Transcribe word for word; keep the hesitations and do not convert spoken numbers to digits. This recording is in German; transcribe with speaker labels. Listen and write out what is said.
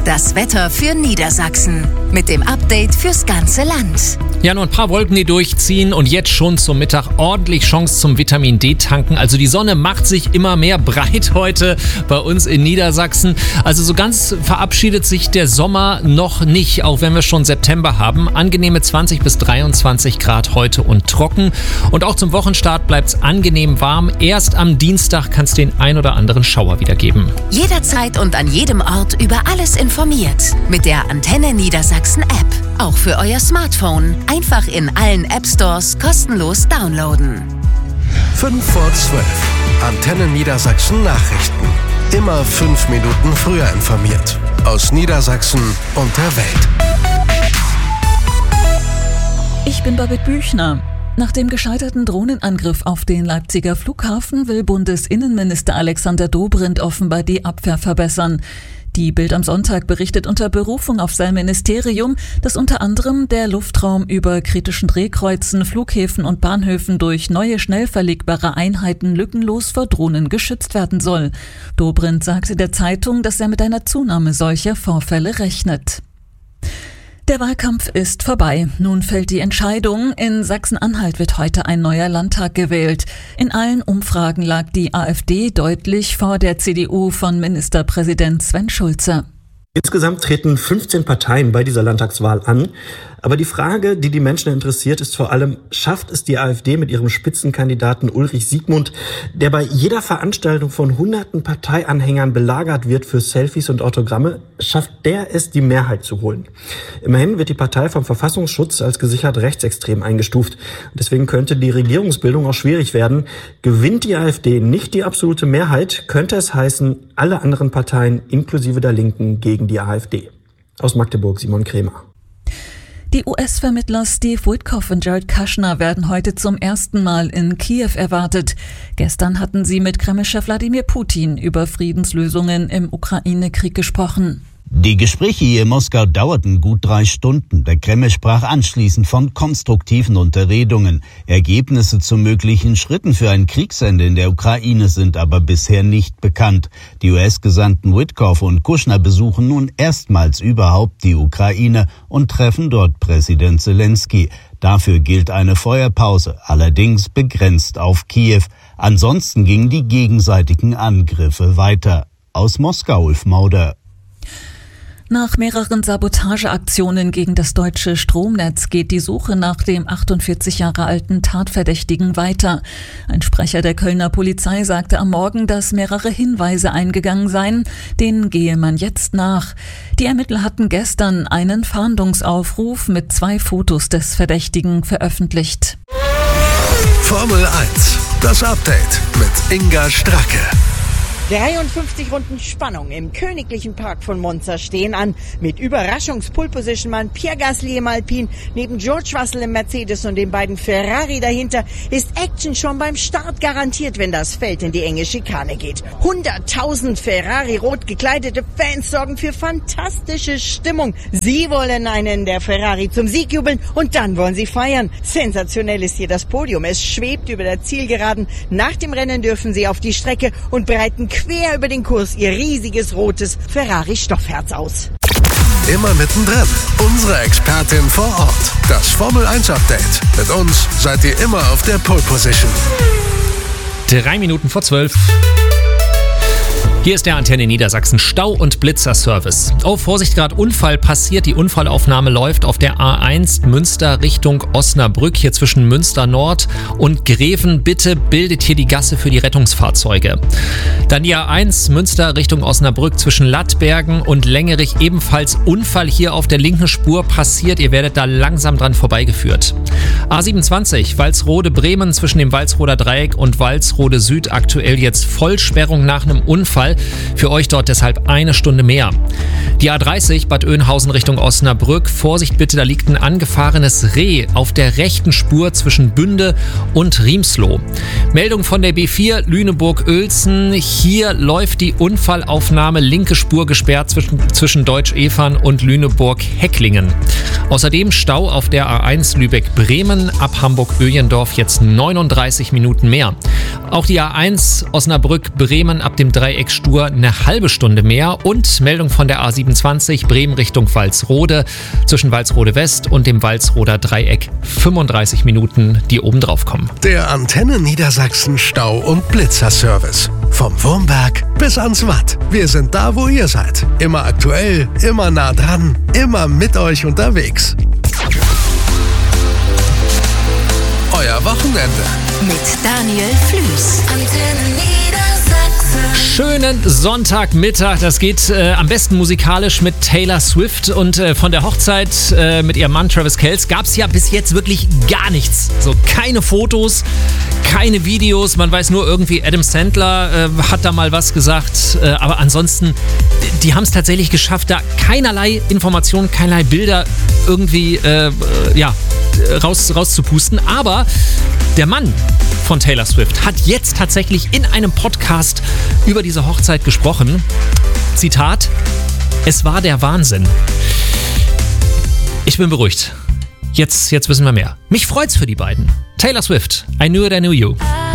Speaker 1: Das Wetter für Niedersachsen mit dem Update fürs ganze Land.
Speaker 2: Ja, nur ein paar Wolken, die durchziehen und jetzt schon zum Mittag ordentlich Chance zum Vitamin D tanken. Also die Sonne macht sich immer mehr breit heute bei uns in Niedersachsen. Also so ganz verabschiedet sich der Sommer noch nicht, auch wenn wir schon September haben. Angenehme zwanzig bis dreiundzwanzig Grad heute und trocken. Und auch zum Wochenstart bleibt es angenehm warm. Erst am Dienstag kann es den ein oder anderen Schauer wieder geben.
Speaker 1: Jederzeit und an jedem Ort über alles informiert. Mit der Antenne Niedersachsen App. Auch für euer Smartphone. Einfach in allen App-Stores kostenlos downloaden.
Speaker 3: fünf vor zwölf. Antenne Niedersachsen Nachrichten. Immer fünf Minuten früher informiert. Aus Niedersachsen und der Welt.
Speaker 4: Ich bin Babette Büchner. Nach dem gescheiterten Drohnenangriff auf den Leipziger Flughafen will Bundesinnenminister Alexander Dobrindt offenbar die Abwehr verbessern. Die Bild am Sonntag berichtet unter Berufung auf sein Ministerium, dass unter anderem der Luftraum über kritischen Drehkreuzen, Flughäfen und Bahnhöfen durch neue schnell verlegbare Einheiten lückenlos vor Drohnen geschützt werden soll. Dobrindt sagte der Zeitung, dass er mit einer Zunahme solcher Vorfälle rechnet. Der Wahlkampf ist vorbei. Nun fällt die Entscheidung. In Sachsen-Anhalt wird heute ein neuer Landtag gewählt. In allen Umfragen lag die AfD deutlich vor der C D U von Ministerpräsident Sven Schulze.
Speaker 5: Insgesamt treten fünfzehn Parteien bei dieser Landtagswahl an. Aber die Frage, die die Menschen interessiert, ist vor allem, schafft es die AfD mit ihrem Spitzenkandidaten Ulrich Siegmund, der bei jeder Veranstaltung von hunderten Parteianhängern belagert wird für Selfies und Autogramme, schafft der es, die Mehrheit zu holen? Immerhin wird die Partei vom Verfassungsschutz als gesichert rechtsextrem eingestuft. Und deswegen könnte die Regierungsbildung auch schwierig werden. Gewinnt die AfD nicht die absolute Mehrheit, könnte es heißen, alle anderen Parteien inklusive der Linken gegen die AfD. Aus Magdeburg, Simon Krämer.
Speaker 4: Die U S-Vermittler Steve Witkoff und Jared Kushner werden heute zum ersten Mal in Kiew erwartet. Gestern hatten sie mit Kreml-Chef Wladimir Putin über Friedenslösungen im Ukraine-Krieg gesprochen.
Speaker 6: Die Gespräche hier in Moskau dauerten gut drei Stunden. Der Kreml sprach anschließend von konstruktiven Unterredungen. Ergebnisse zu möglichen Schritten für ein Kriegsende in der Ukraine sind aber bisher nicht bekannt. Die U S-Gesandten Witkoff und Kushner besuchen nun erstmals überhaupt die Ukraine und treffen dort Präsident Zelensky. Dafür gilt eine Feuerpause, allerdings begrenzt auf Kiew. Ansonsten gingen die gegenseitigen Angriffe weiter. Aus Moskau, Ulf Mauder.
Speaker 4: Nach mehreren Sabotageaktionen gegen das deutsche Stromnetz geht die Suche nach dem achtundvierzig Jahre alten Tatverdächtigen weiter. Ein Sprecher der Kölner Polizei sagte am Morgen, dass mehrere Hinweise eingegangen seien. Denen gehe man jetzt nach. Die Ermittler hatten gestern einen Fahndungsaufruf mit zwei Fotos des Verdächtigen veröffentlicht.
Speaker 3: Formel eins, das Update mit Inga Stracke.
Speaker 7: dreiundfünfzig Runden Spannung im königlichen Park von Monza stehen an. Mit Überraschungs-Pole-Position-Mann Pierre Gasly im Alpine, neben George Russell im Mercedes und den beiden Ferrari dahinter, ist Action schon beim Start garantiert, wenn das Feld in die enge Schikane geht. hunderttausend Ferrari-rot gekleidete Fans sorgen für fantastische Stimmung. Sie wollen einen der Ferrari zum Sieg jubeln und dann wollen sie feiern. Sensationell ist hier das Podium. Es schwebt über der Zielgeraden. Nach dem Rennen dürfen sie auf die Strecke und breiten quer über den Kurs ihr riesiges rotes Ferrari-Stoffherz aus.
Speaker 3: Immer mittendrin. Unsere Expertin vor Ort. Das Formel eins Update. Mit uns seid ihr immer auf der Pole Position.
Speaker 2: Drei Minuten vor zwölf. Hier ist der Antenne Niedersachsen Stau- und Blitzer-Service. Oh, Vorsicht, gerade Unfall passiert. Die Unfallaufnahme läuft auf der A eins Münster Richtung Osnabrück, hier zwischen Münster Nord und Greven. Bitte bildet hier die Gasse für die Rettungsfahrzeuge. Dann die A eins Münster Richtung Osnabrück zwischen Lattbergen und Längerich. Ebenfalls Unfall hier auf der linken Spur passiert. Ihr werdet da langsam dran vorbeigeführt. A siebenundzwanzig Walsrode Bremen zwischen dem Walsroder Dreieck und Walsrode Süd. Aktuell jetzt Vollsperrung nach einem Unfall. Für euch dort deshalb eine Stunde mehr. Die A dreißig Bad Oeynhausen Richtung Osnabrück. Vorsicht bitte, da liegt ein angefahrenes Reh auf der rechten Spur zwischen Bünde und Riemsloh. Meldung von der B vier Lüneburg-Uelzen. Hier läuft die Unfallaufnahme, linke Spur gesperrt zwischen, zwischen Deutsch-Evern und Lüneburg-Hecklingen. Außerdem Stau auf der A eins Lübeck-Bremen ab Hamburg-Öjendorf jetzt neununddreißig Minuten mehr. Auch die A eins Osnabrück-Bremen ab dem Dreieck Stur eine halbe Stunde mehr und Meldung von der A siebenundzwanzig siebenundzwanzig, Bremen Richtung Walsrode, zwischen Walsrode West und dem Walsroder Dreieck fünfunddreißig Minuten, die oben drauf kommen.
Speaker 3: Der Antenne Niedersachsen Stau- und Blitzerservice. Vom Wurmberg bis ans Watt. Wir sind da, wo ihr seid. Immer aktuell, immer nah dran, immer mit euch unterwegs. Euer Wochenende.
Speaker 1: Mit Daniel Flüß.
Speaker 8: Antenne Niedersachsen.
Speaker 2: Schönen Sonntagmittag. Das geht äh, am besten musikalisch mit Taylor Swift. Und äh, von der Hochzeit äh, mit ihrem Mann Travis Kelce gab es ja bis jetzt wirklich gar nichts. So keine Fotos, keine Videos. Man weiß nur irgendwie, Adam Sandler äh, hat da mal was gesagt. Äh, aber ansonsten, die haben es tatsächlich geschafft, da keinerlei Informationen, keinerlei Bilder irgendwie äh, ja, raus, rauszupusten. Aber der Mann von Taylor Swift hat jetzt tatsächlich in einem Podcast über diese Hochzeit gesprochen. Zitat: Es war der Wahnsinn. Ich bin beruhigt. Jetzt, jetzt wissen wir mehr. Mich freut's für die beiden. Taylor Swift, I Knew It, I Knew You.